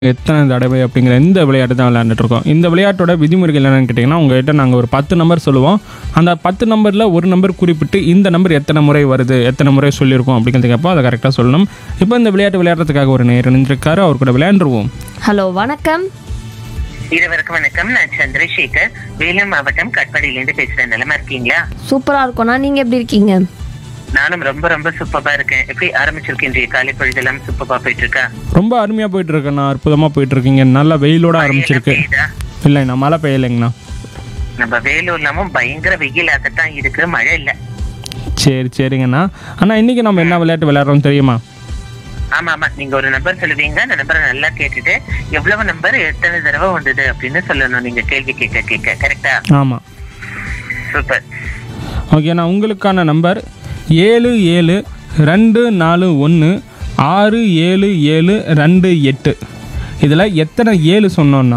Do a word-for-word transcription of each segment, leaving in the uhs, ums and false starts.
எத்தனை தடவை அப்படிங்கிற இந்த விளையாட்டு தான் விளையாண்டுட்டு இருக்கோம். இந்த விளையாட்டோட விதிமுறைகள் என்னென்னு கேட்டிங்கன்னா, உங்கள்கிட்ட நாங்கள் ஒரு பத்து நம்பர் சொல்லுவோம். அந்த பத்து நம்பரில் ஒரு நம்பர் குறிப்பிட்டு இந்த நம்பர் எத்தனை முறை வருது, எத்தனை முறை சொல்லியிருக்கோம் அப்படிங்கிறது கேட்போம். அதை கரெக்டாக சொல்லணும். இப்போ இந்த விளையாட்டு விளையாடுறதுக்காக ஒரு நேர் இணைஞ்சிருக்காரு, அவர் கூட விளையாண்டுருவோம். ஹலோ, வணக்கம். இருவருக்கும் வணக்கம். நான் சந்திரசேகர், வேலூர் மாவட்டம் கட்பாடியிலேருந்து பேசுறேன். நலமா இருக்கீங்களா? சூப்பரா இருக்கோண்ணா, நீங்க எப்படி இருக்கீங்க? நானும் ரொம்ப ரொம்ப சூப்பரா இருக்கேன். எப்படி ஆரம்பிச்சிருக்கு இன்றைய காலை பொழுதெல்லாம்? சூப்பரா போயிட்டு இருக்கா? ரொம்ப அருமையாக போயிட்டு இருக்கேண்ணா, அற்புதமாக போயிட்டு இருக்கீங்க. நல்லா வெயிலோட ஆரம்பிச்சிருக்கு. இல்லைங்கண்ணா, மழை பெய்யலைங்கண்ணா. நம்ம வேலூர்லாமும் பயங்கர வெயிலாகத்தான் இருக்கு, மழை இல்ல. சரி சரிங்கண்ணா. அண்ணா, இன்னைக்கு நம்ம என்ன விளையாட்டு விளையாடுறோம் தெரியுமா? ஆமா ஆமா, நீங்க ஒரு நம்பர் சொல்லுவீங்க. அந்த நம்பரை நல்லா கேட்டுட்டு எவ்வளவு நம்பர் எத்தனை தடவை வந்தது அப்படின்னு சொல்லணும், நீங்க கேள்வி கேட்க கேட்க. கரெக்டா? ஆமாம். சூப்பர். ஓகேண்ணா, உங்களுக்கான நம்பர் ஏழு ஏழு ரெண்டு நாலு ஒன்று ஆறு ஏழு ஏழு ரெண்டு எட்டு. இதில் எத்தனை ஏழு சொன்னோன்னா?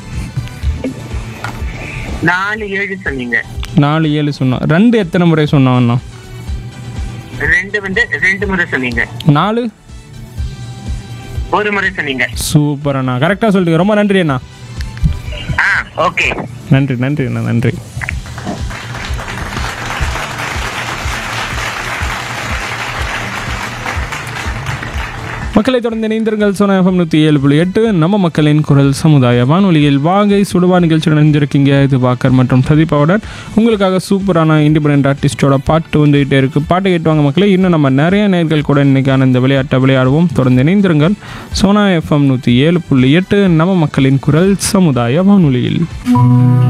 நாலு ஏழு சொன்னீங்க. நாலு ஏழு சொன்னோம். ரெண்டு எத்தனை முறை சொன்னோன்னா? ரெண்டு வந்து ரெண்டு முறை சொன்னீங்க. நாலு ஒரு முறை சொன்னீங்க. சூப்பர் அண்ணா, கரெக்டாக சொல்லிட்டு ரொம்ப நன்றி அண்ணா. ஆ ஓகே, நன்றி நன்றி அண்ணா, நன்றி. மக்களை தொடர்ந்து இணைந்திருங்கள். சோனா எஃப்எம் நூற்றி ஏழு புள்ளி எட்டு நம்ம மக்களின் குரல் சமுதாய வானொலியில் வாகை சுடுவா நிகழ்ச்சி இணைஞ்சிருக்கீங்க. இது வாக்கர் மற்றும் பிரதீபாவுடன் உங்களுக்காக சூப்பரான இண்டிபெண்டன்ட் ஆர்டிஸ்டோட பாட்டு வந்துகிட்டே இருக்குது. பாட்டு கேட்டுவாங்க மக்களே. இன்னும் நம்ம நிறைய நேர்கள் கூட இன்றைக்கான இந்த விளையாட்டை விளையாடுவோம். தொடர்ந்து இணைந்திருங்கள். சோனா எஃப்எம் நூற்றி ஏழு புள்ளி எட்டு நம்ம மக்களின் குரல் சமுதாய வானொலியில்.